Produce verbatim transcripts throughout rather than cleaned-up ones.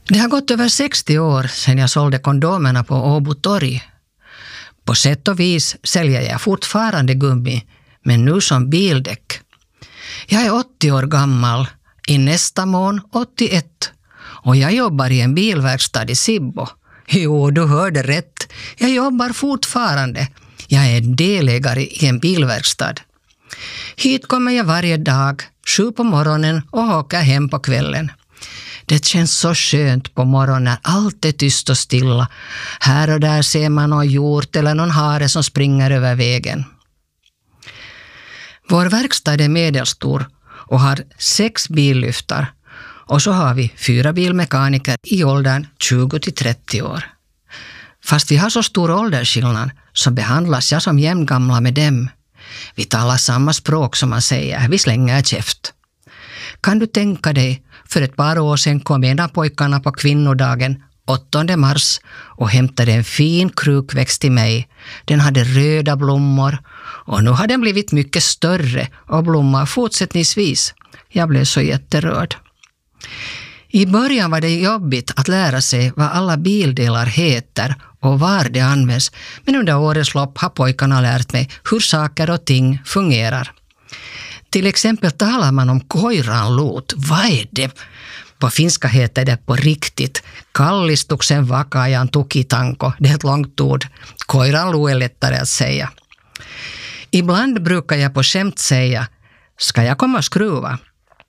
Det har gått över sextio år sedan jag sålde kondomerna på Åbo torg. På sätt och vis säljer jag fortfarande gummi, men nu som bildäck. Jag är åttio år gammal, i nästa mån åttioett, och jag jobbar i en bilverkstad i Sibbo. Jo, du hörde rätt. Jag jobbar fortfarande. Jag är delägare i en bilverkstad. Hit kommer jag varje dag, sju på morgonen och åker hem på kvällen. Det känns så skönt på morgonen när allt är tyst och stilla. Här och där ser man någon hjort eller någon hare som springer över vägen. Vår verkstad är medelstor och har sex billyftar. Och så har vi fyra bilmekaniker i åldern tjugo till trettio år. Fast vi har så stor åldersskillnad så behandlas jag som jämngamla med dem. Vi talar samma språk som man säger, vi slänger käft. Kan du tänka dig, för ett par år sedan kom en av pojkarna på kvinnodagen, åttonde mars, och hämtade en fin krukväxt till mig. Den hade röda blommor och nu har den blivit mycket större och blommar fortsättningsvis. Jag blev så jätterörd. I början var det jobbigt att lära sig vad alla bildelar heter och var det används, men under årets lopp har pojkarna lärt mig hur saker och ting fungerar. Till exempel talar man om koiranluut. Vad är det? På finska heter det på riktigt kallistuksen vakajan tukitanko. Det är ett långt ord. Koiranluu är lättare att säga. Ibland brukar jag på skämt säga, ska jag komma och skruva?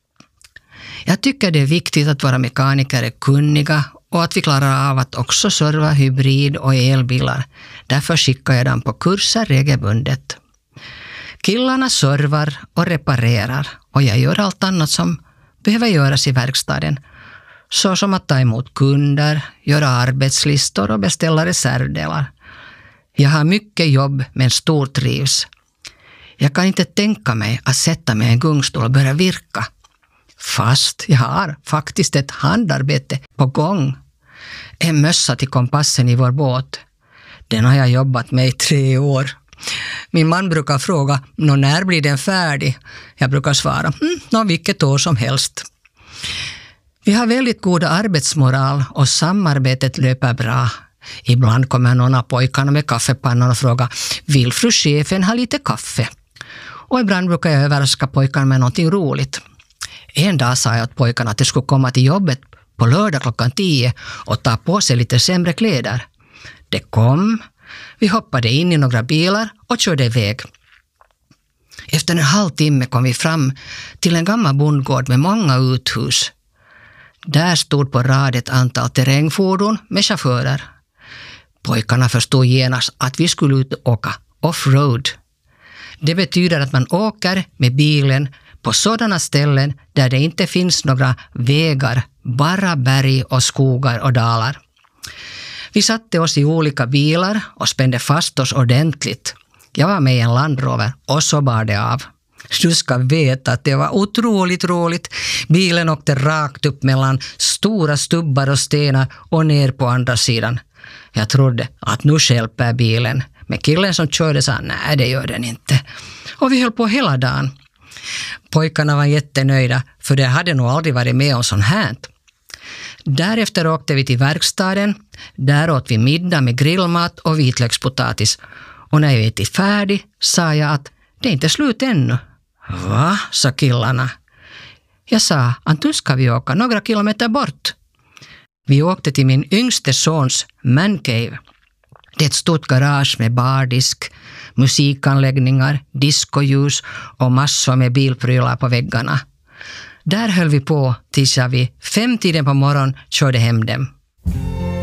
Jag tycker det är viktigt att våra mekaniker är kunniga och att vi klarar av att också serva hybrid- och elbilar. Därför skickar jag dem på kurser regelbundet. Killarna servar och reparerar och jag gör allt annat som behöver göras i verkstaden. Så som att ta emot kunder, göra arbetslistor och beställa reservdelar. Jag har mycket jobb men stor trivs. Jag kan inte tänka mig att sätta mig i en gungstol och börja virka. Fast jag har faktiskt ett handarbete på gång. En mössa till kompassen i vår båt. Den har jag jobbat med i tre år. Min man brukar fråga, nå när blir den färdig? Jag brukar svara, hm, nå vilket år som helst. Vi har väldigt goda arbetsmoral och samarbetet löper bra. Ibland kommer någon av pojkarna med kaffepannan och frågar, vill fru chefen ha lite kaffe? Och ibland brukar jag överraska pojkarna med någonting roligt. En dag sa jag åt pojkarna att de skulle komma till jobbet på lördag klockan tio och ta på sig lite sämre kläder. Det kom, vi hoppade in i några bilar och körde iväg. Efter en halvtimme kom vi fram till en gammal bondgård med många uthus. Där stod på rad ett antal terrängfordon med chaufförer. Pojkarna förstod genast att vi skulle ut och åka off-road. Det betyder att man åker med bilen på sådana ställen där det inte finns några vägar, bara berg och skogar och dalar. Vi satte oss i olika bilar och spände fast oss ordentligt. Jag var med i en Land Rover och så bar det av. Du ska veta att det var otroligt roligt. Bilen åkte rakt upp mellan stora stubbar och stenar och ner på andra sidan. Jag trodde att nu hjälper bilen. Men killen som körde sa, nej det gör den inte. Och vi höll på hela dagen. Pojkarna var jättenöjda för det hade nog aldrig varit med om sånt här. Därefter åkte vi till verkstaden. Där åt vi middag med grillmat och vitlökspotatis. Och när jag ätit färdig sa jag att det är inte slut ännu. Va? Sa killarna. Jag sa att nu ska vi åka några kilometer bort. Vi åkte till min yngste sons mancave. Det är ett stort garage med bardisk, musikanläggningar, diskoljus och massor med bilprylar på väggarna. Där höll vi på tills jag vid fem tiden på morgon körde hem dem.